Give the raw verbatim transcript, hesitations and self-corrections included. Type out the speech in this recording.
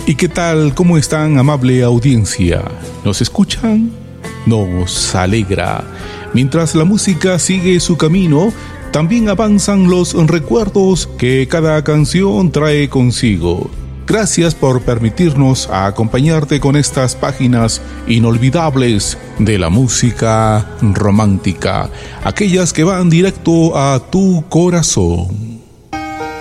¿Y qué tal? ¿Cómo están, amable audiencia? ¿Nos escuchan? Nos alegra. Mientras la música sigue su camino, también avanzan los recuerdos que cada canción trae consigo. Gracias por permitirnos acompañarte con estas páginas inolvidables de la música romántica, aquellas que van directo a tu corazón.